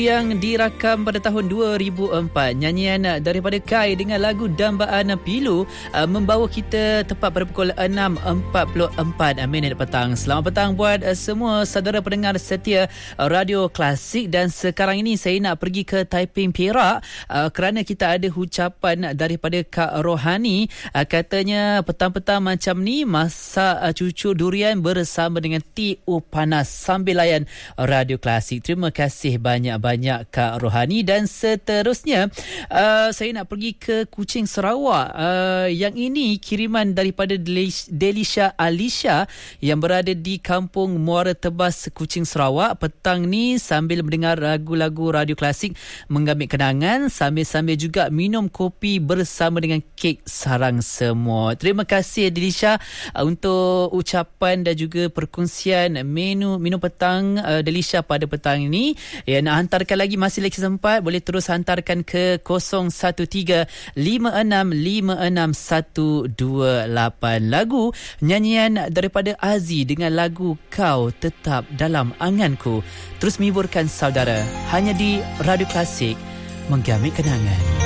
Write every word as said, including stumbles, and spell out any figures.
yang dirakam pada tahun dua ribu empat. Nyanyian daripada Kai dengan lagu Dambaan Pilu uh, membawa kita tepat pada pukul enam empat puluh empat minit petang. Selamat petang buat uh, semua saudara pendengar setia uh, Radio Klasik. Dan sekarang ini saya nak pergi ke Taiping, Perak uh, kerana kita ada ucapan daripada Kak Rohani. Uh, katanya petang-petang macam ni masak uh, cucur durian bersama dengan tiu panas sambil layan Radio Klasik. Terima kasih banyak-banyak banyak Kak Rohani. Dan seterusnya uh, saya nak pergi ke Kuching, Sarawak. Uh, yang ini kiriman daripada Delisha Alisha yang berada di Kampung Muara Tebas, Kuching, Sarawak. Petang ni sambil mendengar lagu-lagu Radio Klasik mengambil kenangan, sambil-sambil juga minum kopi bersama dengan kek sarang semua. Terima kasih Delisha uh, untuk ucapan dan juga perkongsian menu minum petang uh, Delisha pada petang ini. Ya, nak hantar hantarkan lagi, masih lagi sempat, boleh terus hantarkan ke kosong satu tiga lima enam lima enam satu dua lapan. Lagu nyanyian daripada Aziz dengan lagu Kau Tetap Dalam Anganku terus menghiburkan saudara hanya di Radio Klasik, menggamit kenangan.